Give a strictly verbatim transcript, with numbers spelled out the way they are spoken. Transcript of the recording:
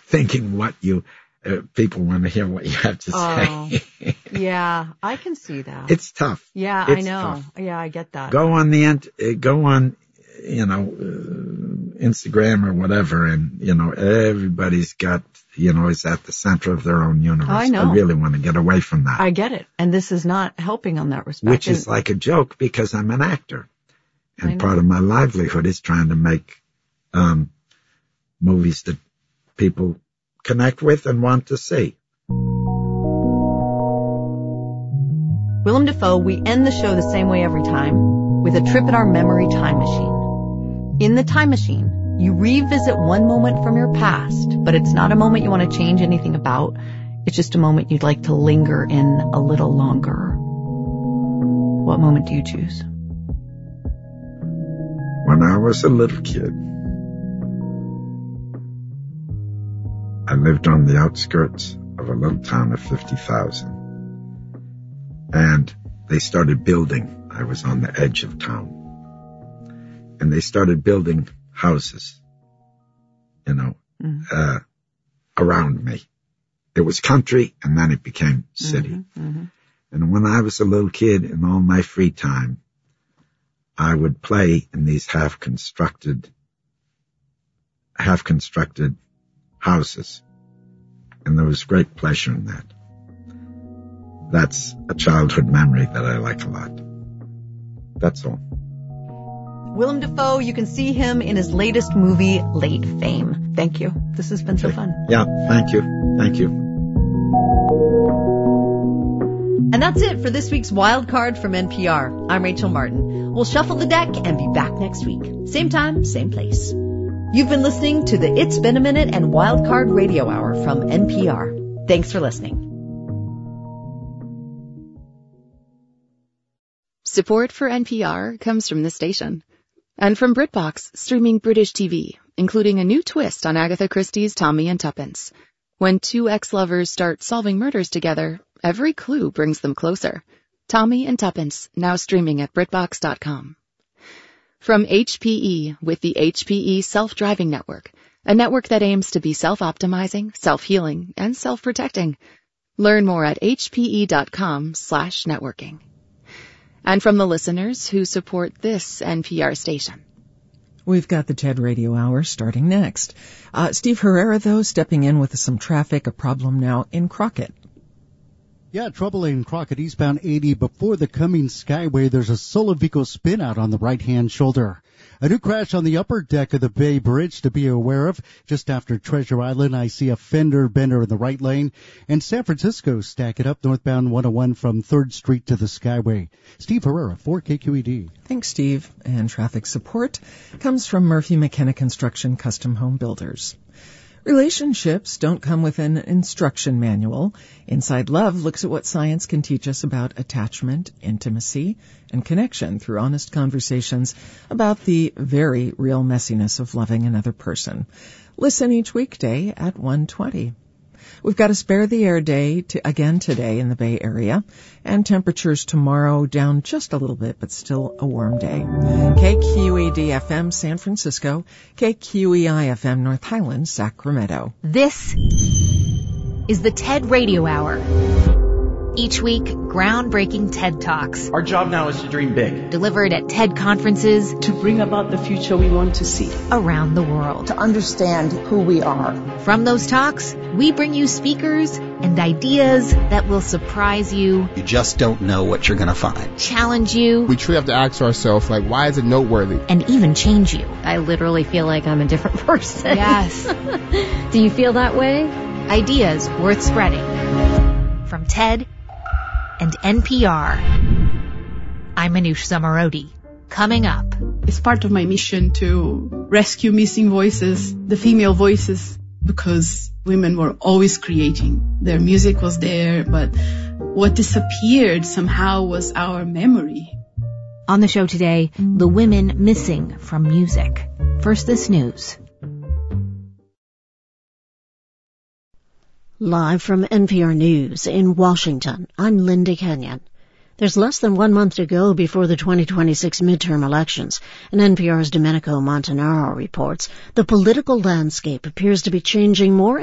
thinking what you, uh, people want to hear what you have to oh, say. Yeah, I can see that. It's tough. Yeah, it's I know. Tough. Yeah, I get that. Go on the, ent- uh, go on, you know, uh, Instagram or whatever, and, you know, everybody's got, you know, is at the center of their own universe. I know. I really want to get away from that. I get it. And this is not helping on that respect. Which is like a joke because I'm an actor. And part of my livelihood is trying to make um movies that people connect with and want to see. Willem Dafoe, we end the show the same way every time, with a trip in our memory time machine. In the time machine, you revisit one moment from your past, but it's not a moment you want to change anything about. It's just a moment you'd like to linger in a little longer. What moment do you choose? When I was a little kid, I lived on the outskirts of a little town of fifty thousand. And they started building. I was on the edge of town. And they started building houses, you know, mm-hmm. uh, around me. It was country, and then it became city. Mm-hmm, mm-hmm. And when I was a little kid, in all my free time, I would play in these half-constructed, half-constructed houses. And there was great pleasure in that. That's a childhood memory that I like a lot. That's all. Willem Dafoe, you can see him in his latest movie, Late Fame. Thank you. This has been so fun. Yeah, thank you. Thank you. And that's it for this week's Wild Card from N P R. I'm Rachel Martin. We'll shuffle the deck and be back next week. Same time, same place. You've been listening to the It's Been a Minute and Wild Card Radio Hour from N P R. Thanks for listening. Support for N P R comes from this station. And from BritBox, streaming British T V, including a new twist on Agatha Christie's Tommy and Tuppence. When two ex-lovers start solving murders together, every clue brings them closer. Tommy and Tuppence, now streaming at BritBox dot com. From H P E with the H P E Self-Driving Network, a network that aims to be self-optimizing, self-healing, and self-protecting. Learn more at H P E dot com slash networking. And from the listeners who support this N P R station. We've got the TED Radio Hour starting next. Uh, Steve Herrera, though, stepping in with some traffic, a problem now in Crockett. Yeah, trouble in Crockett, eastbound eighty. Before the Cummings Skyway, there's a Solivico spin out on the right-hand shoulder. A new crash on the upper deck of the Bay Bridge to be aware of. Just after Treasure Island, I see a fender bender in the right lane. And San Francisco stack it up northbound one oh one from third Street to the Skyway. Steve Herrera, for K Q E D. Thanks, Steve. And traffic support comes from Murphy McKenna Construction Custom Home Builders. Relationships don't come with an instruction manual. Inside Love looks at what science can teach us about attachment, intimacy, and connection through honest conversations about the very real messiness of loving another person. Listen each weekday at one twenty. We've got a Spare the Air day to, again today in the Bay Area, and temperatures tomorrow down just a little bit, but still a warm day. K Q E D F M San Francisco, K Q E I F M North Highlands, Sacramento. This is the TED Radio Hour. Each week, groundbreaking TED Talks. Our job now is to dream big. Delivered at TED conferences. To bring about the future we want to see. Around the world. To understand who we are. From those talks, we bring you speakers and ideas that will surprise you. You just don't know what you're going to find. Challenge you. We truly have to ask ourselves, like, why is it noteworthy? And even change you. I literally feel like I'm a different person. Yes. Do you feel that way? Ideas worth spreading. From TED and N P R. I'm Manoush Zomorodi. Coming up. It's part of my mission to rescue missing voices, the female voices, because women were always creating. Their music was there, but what disappeared somehow was our memory. On the show today, the women missing from music. First, this news. Live from N P R News in Washington, I'm Linda Kenyon. There's less than one month to go before the twenty twenty-six midterm elections, and N P R's Domenico Montanaro reports the political landscape appears to be changing more